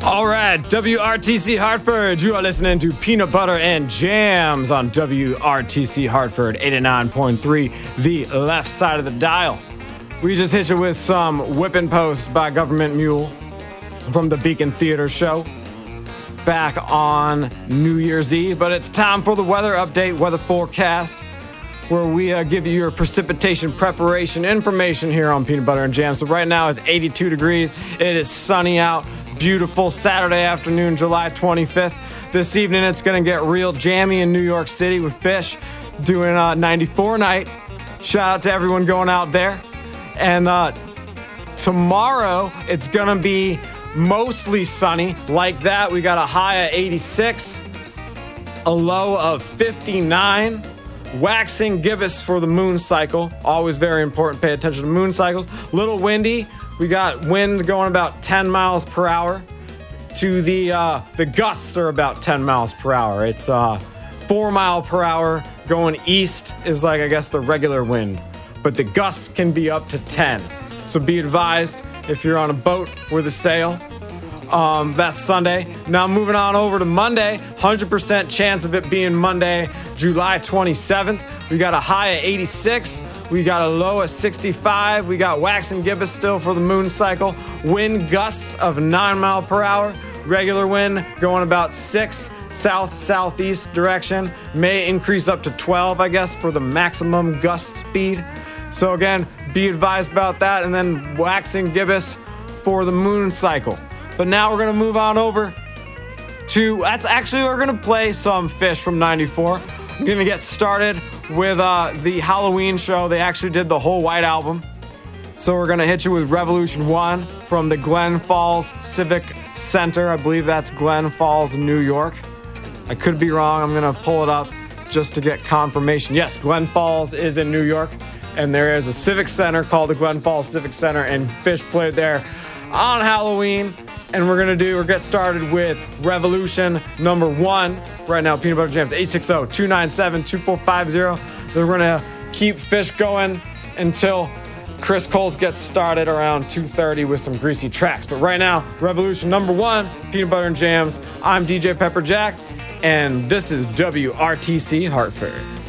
All right, WRTC Hartford. You are listening to Peanut Butter and Jams on WRTC Hartford 89.3, the left side of the dial. We just hit you with some Whippin' Post by Government Mule from the Beacon Theater show back on New Year's Eve. But it's time for the weather update, weather forecast, where we give you your precipitation preparation information here on Peanut Butter and Jam. So right now it's 82 degrees. It is sunny out. Beautiful Saturday afternoon, July 25th. This evening it's going to get real jammy in New York City with Fish doing 94 night. Shout out to everyone going out there. And tomorrow it's going to be mostly sunny like that. We got a high of 86, a low of 59. Waxing gibbous for the moon cycle. Always very important. Pay attention to moon cycles. Little windy. We got wind going about 10 miles per hour. To the gusts are about 10 miles per hour. It's 4 mile per hour going east is like, I guess, the regular wind. But the gusts can be up to 10. So be advised if you're on a boat with a sail. That's Sunday. Now moving on over to Monday. 100% chance of it being Monday, July 27th. We got a high of 86. We got a low of 65. We got waxing gibbous still for the moon cycle. Wind gusts of 9 mile per hour. Regular wind going about 6 south-southeast direction. May increase up to 12, I guess, for the maximum gust speed. So again, be advised about that. And then waxing gibbous for the moon cycle. But now we're going to move on over to, we're going to play some Fish from 94. We're going to get started with the Halloween show. They actually did the whole White Album. So we're going to hit you with Revolution 1 from the Glen Falls Civic Center. I believe that's Glen Falls, New York. I could be wrong. I'm going to pull it up just to get confirmation. Yes, Glen Falls is in New York. And there is a civic center called the Glen Falls Civic Center. And Fish played there on Halloween. And we're get started with Revolution number 1. Right now, Peanut Butter Jams, 860-297-2450. Then we're going to keep Fish going until Chris Coles gets started around 2:30 with some greasy tracks. But right now, Revolution number 1, Peanut Butter and Jams. I'm DJ Pepper Jack, and this is WRTC Hartford.